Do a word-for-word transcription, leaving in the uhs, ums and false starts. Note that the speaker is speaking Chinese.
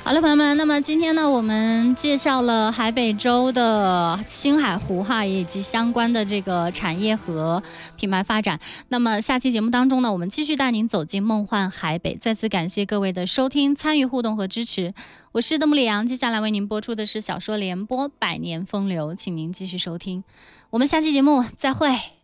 好了，朋友们，那么今天呢，我们介绍了海北州的星海湖哈，以及相关的这个产业和品牌发展。那么下期节目当中呢，我们继续带您走进梦幻海北。再次感谢各位的收听、参与、互动和支持。我是邓木里阳，接下来为您播出的是小说联播《百年风流》，请您继续收听。我们下期节目再会。